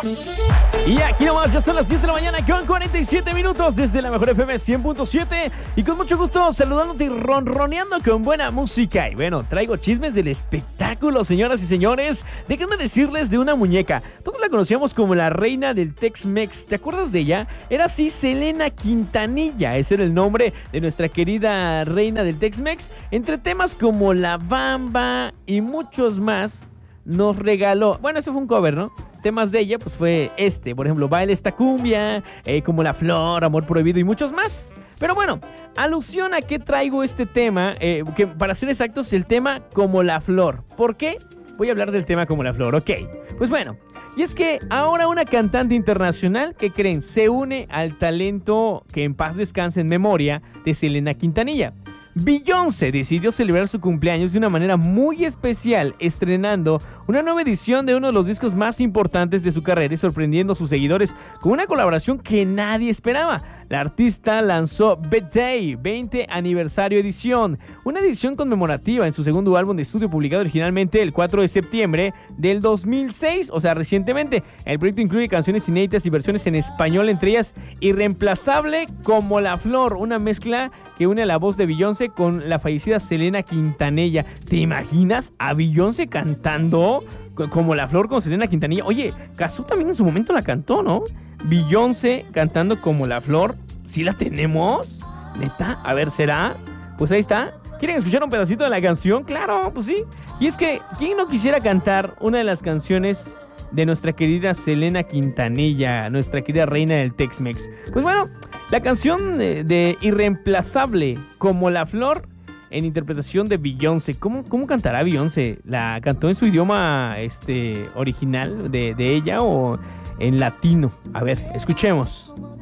Y aquí nomás, ya son las 10 de la mañana con 47 minutos desde la mejor FM 100.7 y con mucho gusto saludándote y ronroneando con buena música. Y bueno, traigo chismes del espectáculo, señoras y señores. Déjenme decirles de una muñeca. Todos la conocíamos como la reina del Tex-Mex. ¿Te acuerdas de ella? Era así Selena Quintanilla. Ese era el nombre de nuestra querida reina del Tex-Mex. Entre temas como La Bamba y muchos más, nos regaló, bueno, este fue un cover, ¿no? Temas de ella, pues fue por ejemplo, Baila esta cumbia, como La Flor, Amor Prohibido y muchos más. Pero bueno, alusión a qué traigo este tema, que para ser exactos, el tema Como La Flor. ¿Por qué? Voy a hablar del tema Como La Flor, ok. Pues bueno, y es que ahora una cantante internacional, ¿qué creen? Se une al talento, que en paz descanse en memoria, de Selena Quintanilla. Beyoncé decidió celebrar su cumpleaños de una manera muy especial, estrenando una nueva edición de uno de los discos más importantes de su carrera y sorprendiendo a sus seguidores con una colaboración que nadie esperaba. La artista lanzó Birthday 20 Aniversario Edición, una edición conmemorativa en su segundo álbum de estudio publicado originalmente el 4 de septiembre del 2006, o sea, recientemente. El proyecto incluye canciones inéditas y versiones en español, entre ellas Irreemplazable, Como La Flor, una mezcla que une a la voz de Beyoncé con la fallecida Selena Quintanilla. ¿Te imaginas a Beyoncé cantando Como La Flor con Selena Quintanilla? Oye, Cazzu también en su momento la cantó, ¿no? Beyoncé cantando Como La Flor. ¿Sí la tenemos? ¿Neta? A ver, ¿será? Pues ahí está. ¿Quieren escuchar un pedacito de la canción? Claro, pues sí. Y es que, ¿quién no quisiera cantar una de las canciones de nuestra querida Selena Quintanilla, nuestra querida reina del Tex-Mex? Pues bueno, la canción de Irreemplazable, Como La Flor, en interpretación de Beyoncé. ¿Cómo cantará Beyoncé? ¿La cantó en su idioma original de ella o en latino? A ver, escuchemos.